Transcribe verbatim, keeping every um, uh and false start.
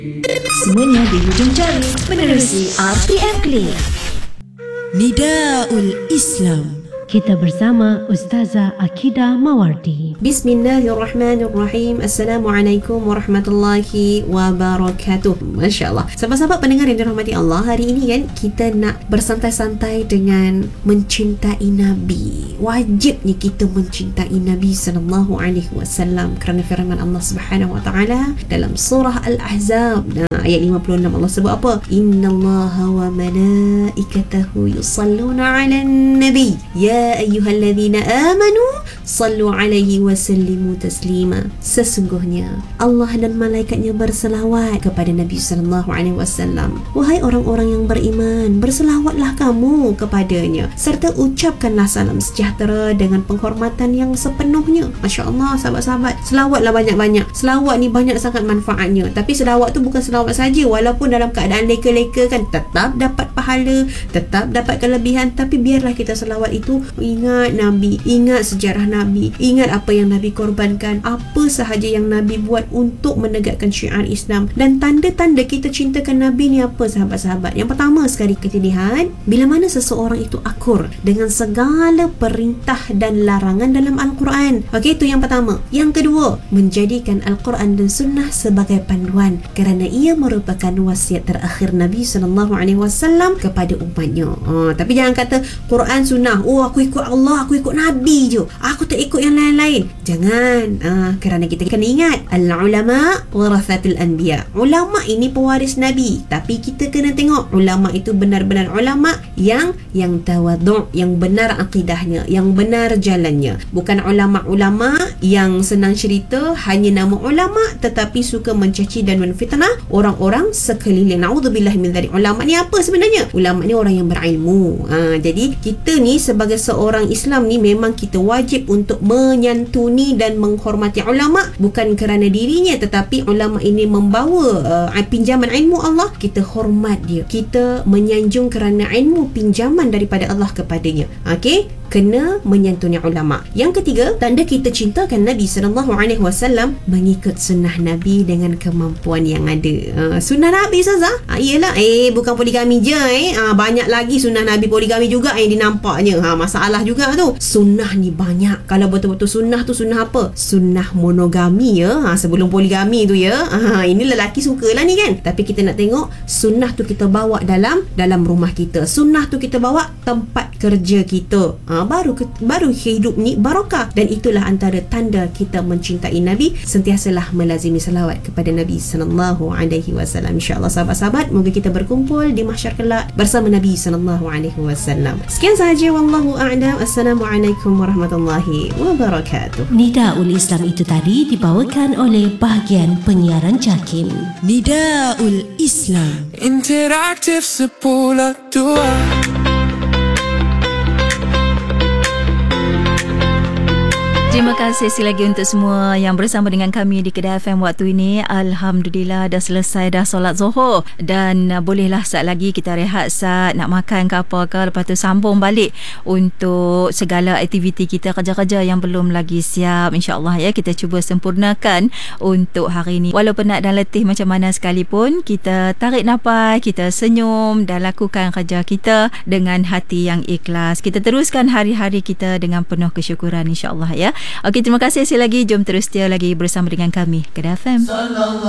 Semuanya di hujung jari menerusi R T M Click. Nidaul Islam. Kita bersama Ustazah Akidah Mawardi. Bismillahirrahmanirrahim. Assalamualaikum warahmatullahi wabarakatuh. Masya Allah. Sahabat-sahabat pendengar yang dirahmati Allah, hari ini kan kita nak bersantai-santai dengan mencintai Nabi. Wajibnya kita mencintai Nabi sallallahu alaihi wasallam kerana firman Allah Subhanahu wa taala dalam surah Al-Ahzab, nah, ayat lima puluh enam, Allah sebut apa? Innallaha wa malaikatahu yusalluna 'alan nabi. Ya ayyuhalladzina amanu sallu alaihi wa sallimu taslima. Sesungguhnya Allah dan malaikatnya berselawat kepada Nabi sallallahu alaihi wasallam. Wahai orang-orang yang beriman, berselawatlah kamu kepadanya serta ucapkanlah salam sejahtera dengan penghormatan yang sepenuhnya. Masya-Allah sahabat-sahabat, selawatlah banyak-banyak. Selawat ni banyak sangat manfaatnya. Tapi selawat tu bukan selawat saja, walaupun dalam keadaan leka-leka kan tetap dapat pahala, tetap dapat kelebihan, tapi biarlah kita selawat itu ingat Nabi, ingat sejarah Nabi, ingat apa yang Nabi korbankan, apa sahaja yang Nabi buat untuk menegakkan syiar Islam. Dan tanda-tanda kita cintakan Nabi ni apa sahabat-sahabat? Yang pertama sekali kita lihat, bila mana seseorang itu akur dengan segala perintah dan larangan dalam Al-Quran. Okey, itu yang pertama. Yang kedua, menjadikan Al-Quran dan Sunnah sebagai panduan kerana ia merupakan wasiat terakhir Nabi sallallahu alaihi wasallam kepada umatnya. Ha, tapi jangan kata Quran Sunnah, oh aku ikut Allah, aku ikut Nabi je, aku tak ikut yang lain-lain. Jangan, uh, kerana kita kena ingat al-ulama warathatul anbiya. Ulama ini pewaris Nabi, tapi kita kena tengok ulama itu benar-benar ulama yang yang tawadhu', yang benar akidahnya, yang benar jalannya. Bukan ulama-ulama yang senang cerita, hanya nama ulama tetapi suka mencaci dan menfitnah orang-orang sekeliling. Naudzubillah min dzalik. Ulama ni apa sebenarnya? Ulama ni orang yang berilmu. Uh, jadi kita ni sebagai seorang Islam ni memang kita wajib untuk menyantuni dan menghormati ulama, bukan kerana dirinya tetapi ulama ini membawa uh, pinjaman ilmu Allah, kita hormat dia, kita menyanjung kerana ilmu pinjaman daripada Allah kepadanya. Okey, kena menyantuni ulama. Yang ketiga, tanda kita cintakan Nabi sallallahu alaihi wasallam, mengikut sunnah Nabi dengan kemampuan yang ada. Uh, sunnah Nabi Ustazah? Ah, iyalah, eh bukan poligami je eh. Ah, banyak lagi sunnah Nabi poligami juga yang dinampaknya. Ha, masalah juga tu. Sunnah ni banyak. Kalau betul-betul sunnah tu sunnah apa? Sunnah monogami ya. Ha, sebelum poligami tu ya. Ha, ini lelaki sukalah ni kan. Tapi kita nak tengok sunnah tu kita bawa dalam dalam rumah kita. Sunnah tu kita bawa tempat kerja kita. Ha, baru baru hidup ni barakah. Dan itulah antara tanda kita mencintai Nabi. Sentiasalah melazimi salawat kepada Nabi sallallahu alaihi wasallam. Insya-Allah sahabat-sahabat, moga kita berkumpul di mahsyar kelak bersama Nabi sallallahu alaihi wasallam. Sekian sahaja, wallahu a'lam. Assalamualaikum warahmatullahi wabarakatuh. Nidaul Islam itu tadi dibawakan oleh bahagian penyiaran JAKIM. Nidaul Islam. Interaktif sepuluh dua. Terima kasih sekali lagi untuk semua yang bersama dengan kami di Kedah F M waktu ini. Alhamdulillah dah selesai dah solat Zuhur, dan uh, bolehlah saat lagi kita rehat saat nak makan ke apa ke, lepas tu sambung balik untuk segala aktiviti kita, kerja-kerja yang belum lagi siap. InsyaAllah ya, kita cuba sempurnakan untuk hari ini. Walaupun penat dan letih macam mana sekalipun, kita tarik nafas, kita senyum dan lakukan kerja kita dengan hati yang ikhlas. Kita teruskan hari-hari kita dengan penuh kesyukuran, insyaAllah ya. Okey, terima kasih sekali lagi. Jom terus setia lagi bersama dengan kami Kedah F M.